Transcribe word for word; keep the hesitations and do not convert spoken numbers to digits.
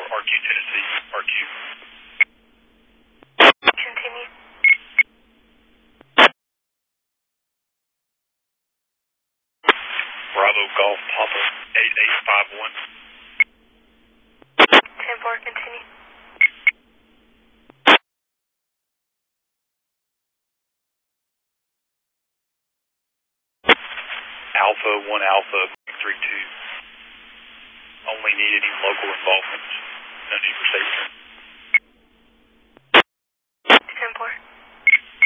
R Q, Tennessee, R Q. Continue. Bravo Golf Papa, eight eight five one. ten four, continue. Alpha one Alpha three two. Only need any local involvement. No need for safety.